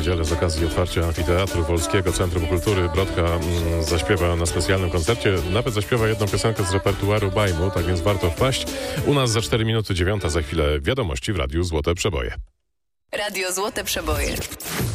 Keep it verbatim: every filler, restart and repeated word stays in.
niedzielę z okazji otwarcia Amfiteatru Wolskiego Centrum Kultury. Brodka mm, zaśpiewa na specjalnym koncercie. Nawet zaśpiewa jedną piosenkę z repertuaru Bajmu, tak więc warto wpaść. U nas za cztery minuty dziewiąta, za chwilę wiadomości w Radiu Złote Przeboje. Radio Złote Przeboje.